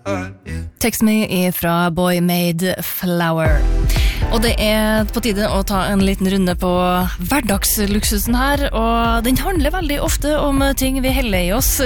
Text Me er fra Boy Made Flower. Og det på tide å ta en liten runde på hverdagsluksusen her, og den handler veldig ofte om ting vi heller i oss